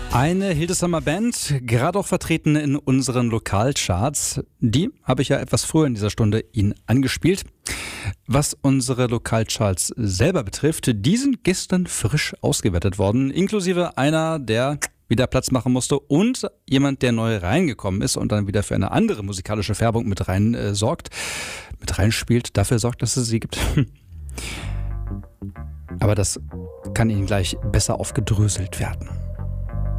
Eine Hildesheimer Band, gerade auch vertreten in unseren Lokalcharts. Die habe ich ja etwas früher in dieser Stunde Ihnen angespielt. Was unsere Lokalcharts selber betrifft, die sind gestern frisch ausgewertet worden, inklusive einer, der wieder Platz machen musste und jemand, der neu reingekommen ist und dann wieder für eine andere musikalische Färbung mit reinspielt, dafür sorgt, dass es sie gibt. Aber das kann Ihnen gleich besser aufgedröselt werden.